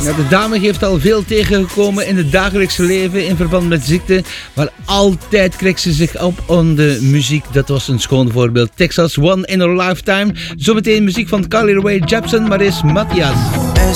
Ja, de dame heeft al veel tegengekomen in het dagelijkse leven in verband met ziekte, maar altijd kreeg ze zich op aan de muziek. Dat was een schoon voorbeeld. Texas One in a Lifetime. Zometeen muziek van Carly Rae Jepsen, maar is Matthias.